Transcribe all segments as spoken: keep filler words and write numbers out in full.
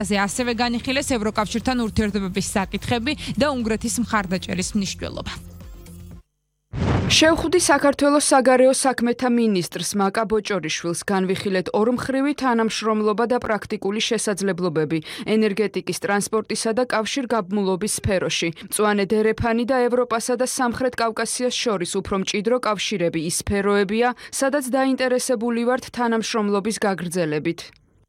ასევე განიხილეს ევროკავშირთან ურთიერთობების საკითხები და უნგრეთის მხარდაჭერის მნიშვნელობა. შევხვდი საქართველოს საგარეო საქმეთა მინისტრს მაკა ბოჭორიშვილს განვიხილეთ ორმხრივი თანამშრომლობა და პრაქტიკული შესაძლებლობები ენერგეტიკის, ტრანსპორტისა და კავშირგაბმულობის სფეროში. მწვანე დერეფანი და ევროპასა და სამხრეთ კავკასიას შორის უფრო მჭიდრო კავშირები ის სფეროებია, სადაც დაინტერესებული ვართ თანამშრომლობის გაგრძელებით.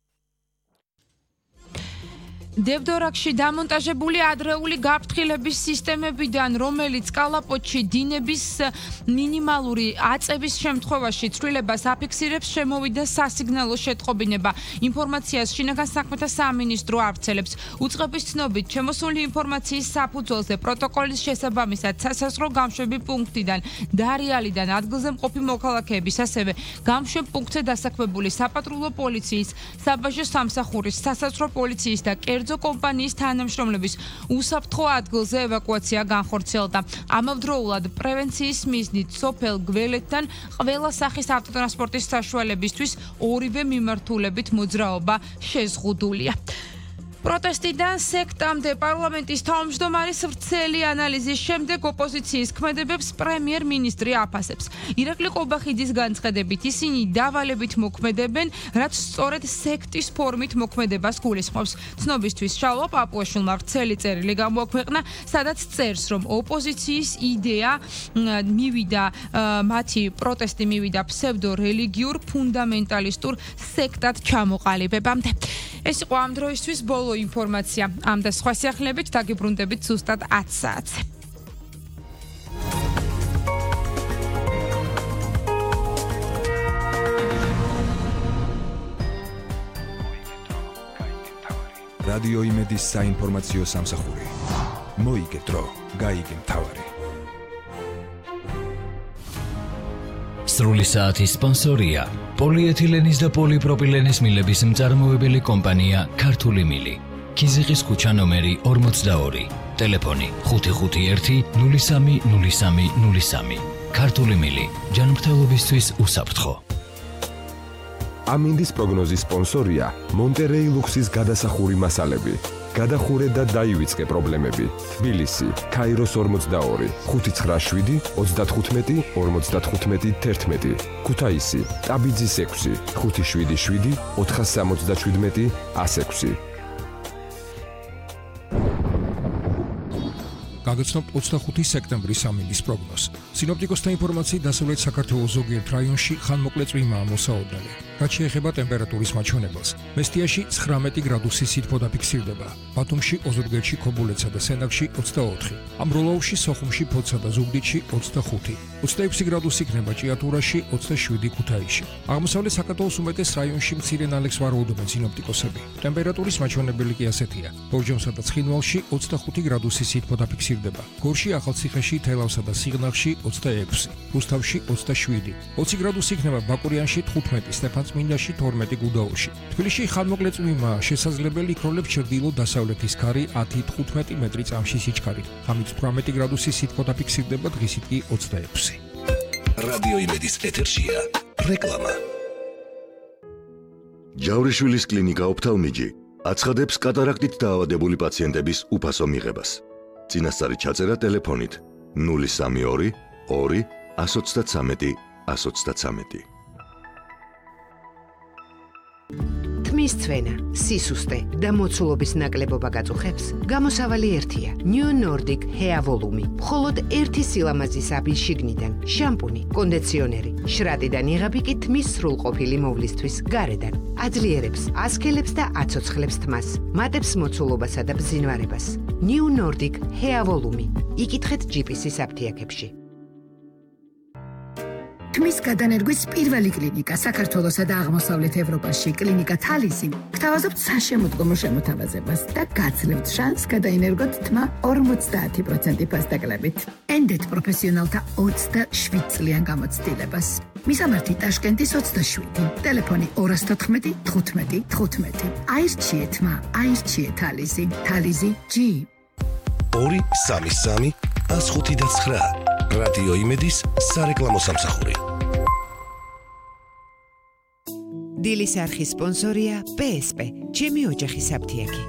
დევდორაკში დამონტაჟებული ადრეული გაფრთხილების სისტემებიდან, რომელიც კალაპოტში დინების მინიმალური აწევის შემთხვევაში ცვლილებას აფიქსირებს, შემოვიდა სასიგნალო შეტყობინება. ინფორმაციას შინაგან საქმეთა სამინისტრო ავრცელებს. უწყების ცნობით, შემოსული ინფორმაციის საფუძველზე პროტოკოლის შესაბამისად სასაზღვრო გამშვები პუნქტიდან, დარიალიდან ადგილზე მყოფი მოქალაქეების, ასევე გამშვებ პუნქტზე დასაქმებული საპატრულო პოლიციის, საბაჟო სამსახურის, სასაზღვრო პოლიციის და კერძო კომპანიის თანამშრომლების უსაფრთხო ადგილზე ევაკუაცია განხორციელდა. ამავდროულად პრევენციის მიზნით სოფელ გველეთთან ყველა სახის ავტოტრანსპორტის საშუალებისთვის ორივე მიმართულებით მოძრაობა შეზღუდულია. პროტესტიდან სექტამდე პარლამენტის თავმჯდომარის ვრცელი ანალიზის შემდეგ ოპოზიციის ქმედებებს პრემიერ-მინისტრი აფასებს. ირაკლი ყობახიძის განცხადებით ისინი დავალებით მოქმედებენ, რაც სწორედ სექტის ფორმით მოქმედებას გულისხმობს. ცნობისთვის შალვა პაპუაშვილმა ვრცელი წერილი გამოაქვეყნა, სადაც წერს, რომ ოპოზიციის იდეა მივიდა, მათი პროტესტი მივიდა ფსევდორელიგიურ ფუნდამენტალისტურ სექტად ჩამოყალიბებამდე. ეს იყო ამ დროისთვის ბოლო ინფორმაცია. ამ და სხვა სიახლეებით დაგიბრუნდებით ზუსტად ათს საათზე. რადიო იმედის საინფორმაციო სამსახური. მოიგეთ დრო, გაიგე მთავარი. სრული საათის სპონსორია პოლიეთილენის და პოლიპროპილენის მილების მწარმოებელი კომპანია ქართული მილი. ქიზიყის ქუჩა ნომერი ორმოცდაორი. ტელეფონი ხუთი ხუთი ერთი ნული სამი ნული სამი ნული სამი. ქართული მილი. ჯანმრთელობისთვის უსაფრთხო. ამინდის პროგნოზის სპონსორია მონტერეი ლუქსის გადასახური მასალები. გადახურე და დაივიწყე პრობლემები. თბილისი, ქაიროს ორმოცდაორი, ხუთი ცხრა შვიდი ოცდათხუთმეტი ორმოცდათხუთმეტი თერთმეტი. ქუთაისი, ტაბიძის ექვსი, ხუთი შვიდი შვიდი ოთხას სამოცდაშვიდმეტი ასექვსი. გაგაცნობთ ოცდახუთი სექტემბრის ამინდის პროგნოზს. სინოპტიკოსთა ინფორმაციით დასავლეთ საქართველოს ზოგიერთ რაიონში ხანმოკლე წვიმაა მოსაოდნელი. რაც შეეხება ტემპერატურის მაჩვენებელს, მესტიაში ცხრამეტი გრადუსი სითბო დაფიქსირდება, ბათუმში, ოზურგეთში, ქობულეთსა და სენაკში ოცდაოთხი, ამბროლაუში, სოხუმში, ფოთსა და ზუგდიდში ოცდახუთი, ოცდაექვსი გრადუსი იქნება ჭიათურაში, ოცდაშვიდი ქუთაისში. აღმოსავლეთ საქართველოს უმეტეს რაიონში მცირე ნალექს ვარაუდობენ სინოპტიკოსები. ტემპერატურის მაჩვენებელი კი ასეთია: ბორჯომსა და ცხინვალში ოცდახუთი გრადუსი სითბო დაფიქსირდება, გორში, ახალციხეში, თელავსა და სიღნაღში ოცდაექვსი, რუსთავში ოცდაშვიდი, ოცი გრადუსი იქნება ბაკურიანში, თხუთმეტი, სტეფანწმინდაში, თორმეტი გუდაურში. თბილისში ხანმოკლე წვიმაა, შესაძლებელი იქროლებს ჩრდილო-დასავლეთის ქარი ათი თხუთმეტი მეტრი წამში სიჩქარით. ღამით თვრამეტი გრადუსი სითბო დაფიქსირდება, დღისით კი ოცდაექვსი. რადიო იმედის ეთერშია რეკლამა. ჯავრიშვილის კლინიკა ოფთალმიჯი აცხადებს კატარაქტით დაავადებული პაციენტების უფასო მიღებას. წინასწარი ჩაწერა ტელეფონით ნული სამი ორი ორი ათს ოცდათვრამეტი ათს ოცდათვრამეტი. თმის ცვენა, სისუსტე და მოცულობის ნაკლებობა გაწუხებს, გამოსავალი ერთია: New Nordic Hair Volume. მხოლოდ ერთი სილამაზის აბის შიგნიდან, შამპუნი, კონდიციონერი, შრატიდან იღები კი თმის სრულყოფილი მოვლისთვის გარედან. აძლიერებს, ასქელებს და აცოცხლებს თმას, მატებს მოცულობასა და ბზინვარებას. New Nordic Hair Volume. იკითხეთ ჯი პი სის აფთიაქებში. თმის გადანერგვის პირველი კლინიკა საქართველოსა და აღმოსავლეთ ევროპაში, კლინიკა თალისი, გთავაზობთ საშემოდგომო შემოთავაზებას და გაძლევთ შანსს გადაინერგოთ თმა ორმოცდაათი პროცენტი ფასდაკლებით. ენდეთ პროფესიონალთა ოცდაშვიდ წლიან გამოცდილებას. მისამართი ტაშკენტის ოცდაშვიდი, ტელეფონი ორას თოთხმეტი თხუთმეტი თხუთმეტი. აირჩიე თმა, აირჩიე თალისი, თალისი ჯი. ორი სამი სამი ათს ხუთი და ცხრა. რადიო იმედის სარეკლამო სამსახური. დილის არხის სპონსორია პე ეს პე, ჩემი ოჯახის აფთიაქი.